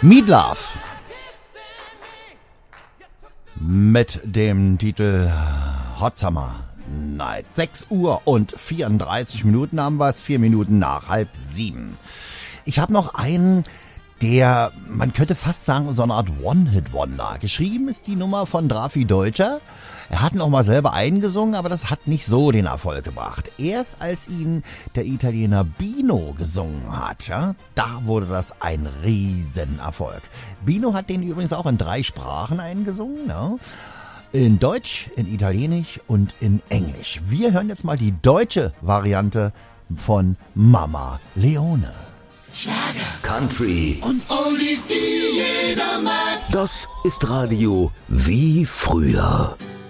Meatloaf mit dem Titel Hot Summer Night. 6 Uhr und 34 Minuten haben wir es, 4 Minuten nach 6:30. Ich habe noch einen, der, man könnte fast sagen, so eine Art One-Hit-Wonder. Geschrieben ist die Nummer von Drafi Deutscher. Er hat noch mal selber eingesungen, aber das hat nicht so den Erfolg gebracht. Erst als ihn der Italiener Bino gesungen hat, ja, da wurde das ein Riesenerfolg. Bino hat den übrigens auch in 3 Sprachen eingesungen, ja. In Deutsch, in Italienisch und in Englisch. Wir hören jetzt mal die deutsche Variante von Mama Leone. Schlager, Country und Oldies, die jeder mag. Das ist Radio wie früher.